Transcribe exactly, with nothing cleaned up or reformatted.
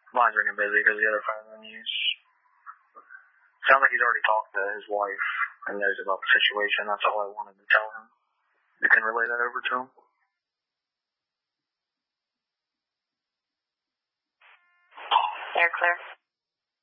Mine's ringing busy because the other phone's in use. Sounds like he's already talked to his wife and knows about the situation. That's all I wanted to tell him. You can relay that over to him? You're clear.